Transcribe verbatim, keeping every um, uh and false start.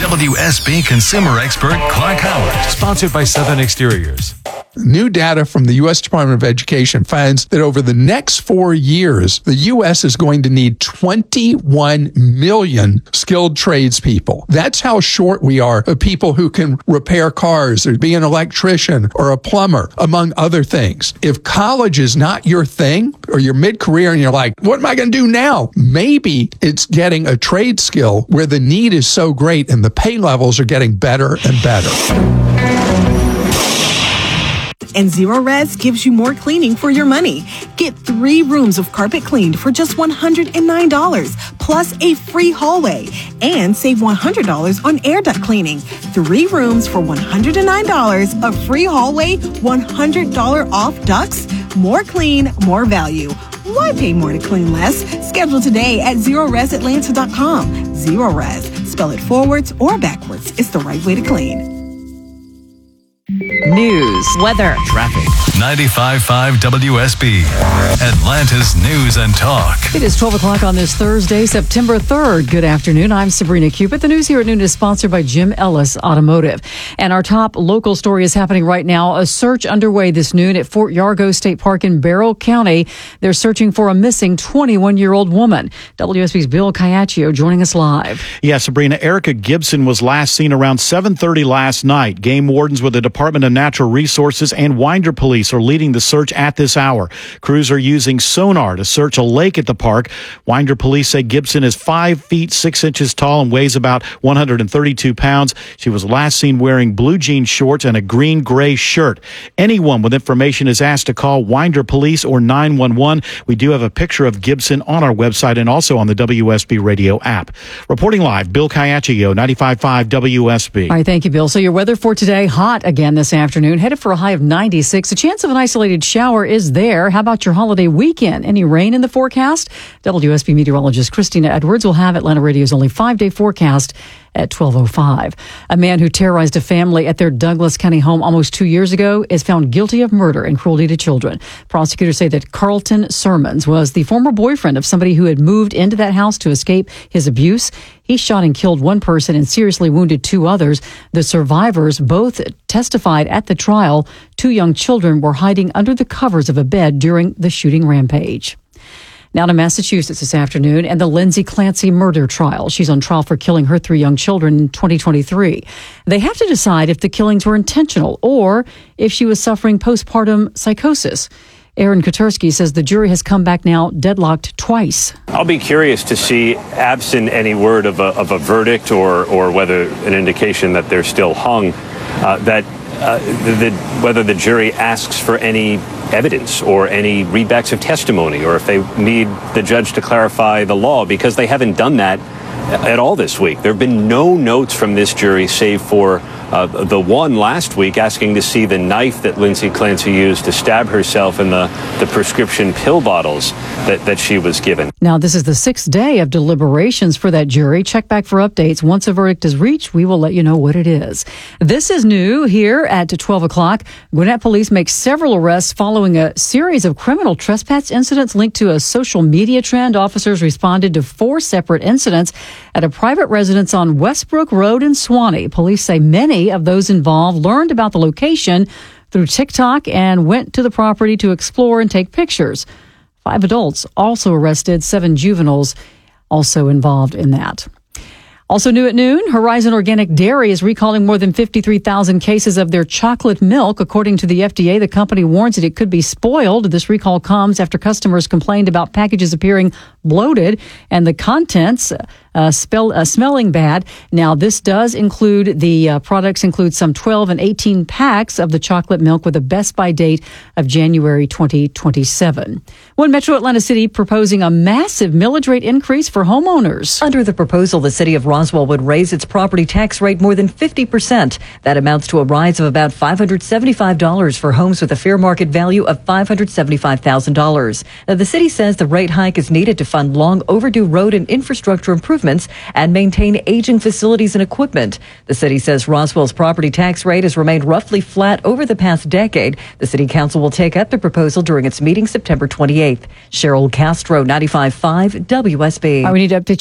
W S B consumer expert Clark Howard. Sponsored by Southern Exteriors. New data from the U S Department of Education finds that over the next four years, the U S is going to need twenty-one million skilled tradespeople. That's how short we are of people who can repair cars or be an electrician or a plumber, among other things. If college is not your thing or you're mid-career and you're like, what am I going to do now? Maybe it's getting a trade skill where the need is so great and the pay levels are getting better and better. And Zero Res gives you more cleaning for your money. Get three rooms of carpet cleaned for just one hundred nine dollars, plus a free hallway. And save one hundred dollars on air duct cleaning. Three rooms for one hundred nine dollars, a free hallway, one hundred dollars off ducts. More clean, more value. Why pay more to clean less? Schedule today at zero res atlanta dot com. Zero Res. Spell it forwards or backwards. It's the right way to clean. News, weather, Traffic. ninety-five point five W S B, Atlanta's News and Talk. It is twelve o'clock on this Thursday, September third. Good afternoon. I'm Sabrina Cupid. The news here at noon is sponsored by Jim Ellis Automotive. And our top local story is happening right now. A search underway this noon at Fort Yargo State Park in Barrow County. They're searching for a missing twenty-one-year-old woman. W S B's Bill Caiaccio joining us live. Yeah, Sabrina, Erica Gibson was last seen around seven thirty last night. Game wardens with the Department of Natural Resources and Winder Police are leading the search at this hour. Crews are using sonar to search a lake at the park. Winder Police say Gibson is five feet six inches tall and weighs about one hundred thirty-two pounds. She was last seen wearing blue jean shorts and a green-gray shirt. Anyone with information is asked to call Winder Police or nine one one. We do have a picture of Gibson on our website and also on the W S B radio app. Reporting live, Bill Caiaccio, ninety-five point five W S B. All right, thank you, Bill. So your weather for today, hot again this afternoon, headed for a high of ninety-six. A chance of an isolated shower is there. How about your holiday weekend? Any rain in the forecast? W S B meteorologist Christina Edwards will have Atlanta Radio's only five-day forecast at twelve oh five. A man who terrorized a family at their Douglas County home almost two years ago is found guilty of murder and cruelty to children. Prosecutors say that Carlton Sermons was the former boyfriend of somebody who had moved into that house to escape his abuse. He shot and killed one person and seriously wounded two others. The survivors both testified at the trial. Two young children were hiding under the covers of a bed during the shooting rampage. Now to Massachusetts this afternoon and the Lindsay Clancy murder trial. She's on trial for killing her three young children in twenty twenty-three. They have to decide if the killings were intentional or if she was suffering postpartum psychosis. Aaron Kotursky says the jury has come back now deadlocked twice. I'll be curious to see, absent any word of a, of a verdict or, or whether an indication that they're still hung, uh, that uh, the, whether the jury asks for any evidence or any readbacks of testimony, or if they need the judge to clarify the law, because they haven't done that at all this week. There have been no notes from this jury save for uh, the one last week asking to see the knife that Lindsay Clancy used to stab herself in the, the prescription pill bottles that, that she was given. Now, this is the sixth day of deliberations for that jury. Check back for updates. Once a verdict is reached, we will let you know what it is. This is new here at twelve o'clock. Gwinnett police make several arrests following a series of criminal trespass incidents linked to a social media trend. Officers responded to four separate incidents at a private residence on Westbrook Road in Swanee. Police say many of those involved learned about the location through TikTok and went to the property to explore and take pictures. Five adults also arrested, seven juveniles also involved in that. Also new at noon, Horizon Organic Dairy is recalling more than fifty-three thousand cases of their chocolate milk. According to the F D A, the company warns that it could be spoiled. This recall comes after customers complained about packages appearing bloated and the contents uh, spell, uh, smelling bad. Now, this does include, the uh, products include some twelve and eighteen packs of the chocolate milk with a best by date of January twenty twenty-seven. One Metro Atlanta City proposing a massive millage rate increase for homeowners. Under the proposal, the city of Roswell would raise its property tax rate more than fifty percent. That amounts to a rise of about five hundred seventy-five dollars for homes with a fair market value of five hundred seventy-five thousand dollars. Now, the city says the rate hike is needed to fund long overdue road and infrastructure improvements and maintain aging facilities and equipment. The city says Roswell's property tax rate has remained roughly flat over the past decade. The city council will take up the proposal during its meeting September twenty-eighth. Cheryl Castro, ninety-five point five W S B. Right, we need to update